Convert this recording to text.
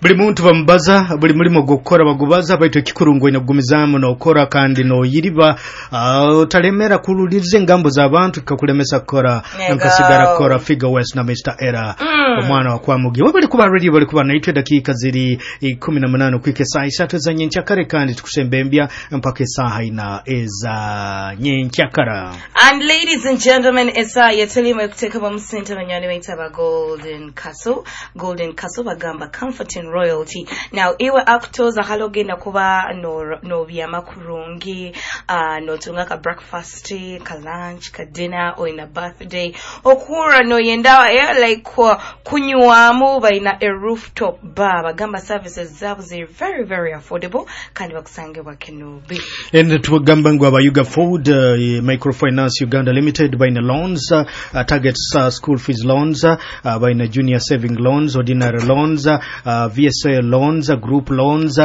buli muntu bambaza buli mulimo gukora bagubaza baito kikurungo inagumizamu na ukora kandi no yiriba talemera kululize ngambo za abantu kakulemesa kora nkasigara kora Figure West na Mr. Era omwana wa kwa mugi wabali kuba radio bali kuba naitwe dakika ziri 18 kwike saa 3 za nyenchakare kandi tukusembembya mpaka saa ina eza nyenchakara. And ladies and gentlemen, esa yatelima kuteka bamusente banyani baita ba Golden Castle bagamba Comforting Royalty. Now iwe actors ahalogenda kuba no byama kurungi no tungaka breakfast ka lunch ka dinner or in a birthday okura no yenda like kunywamu baina a rooftop bar bagamba services zabo are very very affordable kandi bakusange bakenobi and tugamba ngwa ba Yuga Food Microfinance Uganda Limited baina loans target school fees loans baina junior saving loans, ordinary loans, VSA loans, group loans